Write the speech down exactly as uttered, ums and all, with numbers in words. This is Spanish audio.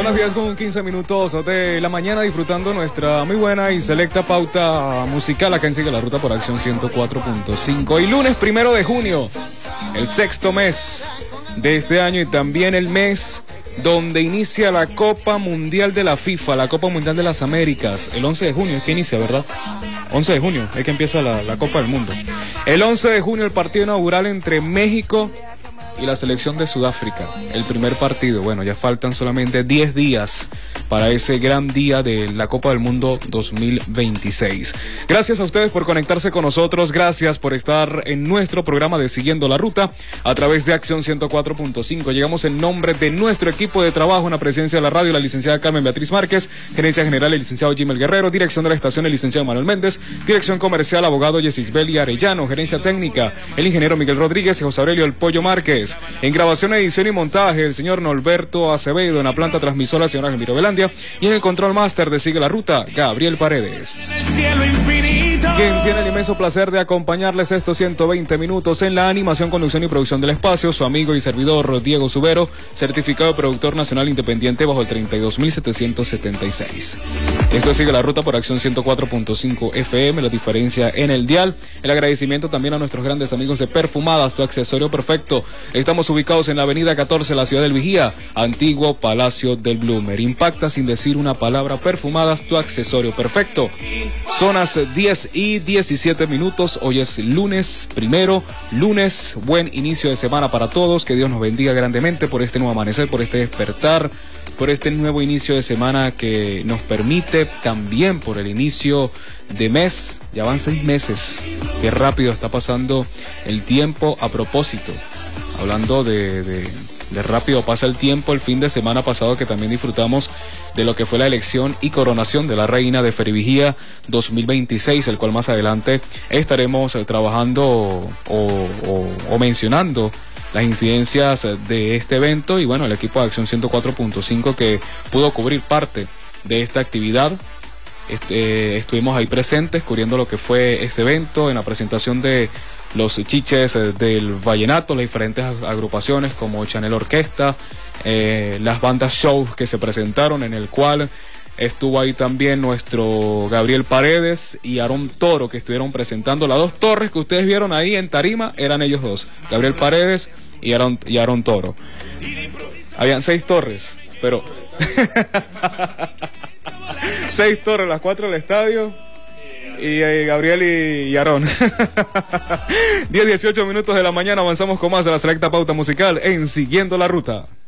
Buenos días con quince minutos de la mañana, disfrutando nuestra muy buena y selecta pauta musical acá en Sigue la Ruta por Acción ciento cuatro punto cinco. Y lunes primero de junio, el sexto mes de este año y también el mes donde inicia la Copa Mundial de la FIFA, la Copa Mundial de las Américas. El once de junio es que inicia, ¿verdad? once de junio es que empieza la, la Copa del Mundo. El once de junio el partido inaugural entre México y la selección de Sudáfrica, el primer partido. Bueno, ya faltan solamente diez días para ese gran día de la Copa del Mundo dos mil veintiséis. Gracias a ustedes por conectarse con nosotros, gracias por estar en nuestro programa de Siguiendo la Ruta a través de Acción ciento cuatro punto cinco. Llegamos en nombre de nuestro equipo de trabajo, en la presencia de la radio, la licenciada Carmen Beatriz Márquez, gerencia general el licenciado Jimel Guerrero, dirección de la estación el licenciado Manuel Méndez, dirección comercial abogado Yesisbeli Arellano, gerencia técnica el ingeniero Miguel Rodríguez y José Aurelio El Pollo Márquez. En grabación, edición y montaje, el señor Norberto Acevedo. En la planta transmisora, la señora Gemiro Velandia. Y en el control máster de Sigue la Ruta, Gabriel Paredes. Quien tiene el inmenso placer de acompañarles estos ciento veinte minutos en la animación, conducción y producción del espacio, su amigo y servidor Diego Subero, certificado de productor nacional independiente bajo el treinta y dos mil setecientos setenta y seis. Esto Sigue la Ruta por Acción ciento cuatro punto cinco F M, la diferencia en el dial. El agradecimiento también a nuestros grandes amigos de Perfumadas, tu accesorio perfecto. Estamos ubicados en la avenida catorce, la ciudad del Vigía, antiguo Palacio del Bloomer. Impacta sin decir una palabra. Perfumadas, tu accesorio perfecto. Son las diez y diecisiete minutos. Hoy es lunes primero, lunes, buen inicio de semana para todos. Que Dios nos bendiga grandemente por este nuevo amanecer, por este despertar, por este nuevo inicio de semana que nos permite, también por el inicio de mes. Ya van seis meses. Qué rápido está pasando el tiempo. A propósito, hablando de, de, de rápido pasa el tiempo, el fin de semana pasado que también disfrutamos de lo que fue la elección y coronación de la reina de Ferivigía dos mil veintiséis, el cual más adelante estaremos trabajando o, o, o mencionando las incidencias de este evento. Y bueno, el equipo de Acción ciento cuatro punto cinco que pudo cubrir parte de esta actividad. Este, estuvimos ahí presentes cubriendo lo que fue este evento, en la presentación de los chiches del vallenato, las diferentes agrupaciones como Chanel Orquesta, eh, las bandas shows que se presentaron, en el cual estuvo ahí también nuestro Gabriel Paredes y Aarón Toro, que estuvieron presentando las dos torres que ustedes vieron ahí en tarima. Eran ellos dos, Gabriel Paredes y Aarón, y Aarón Toro. Habían seis torres, pero seis torres, las cuatro del estadio. Y eh, Gabriel y, y Aarón. diez dieciocho minutos de la mañana, avanzamos con más de la selecta pauta musical en Siguiendo la Ruta.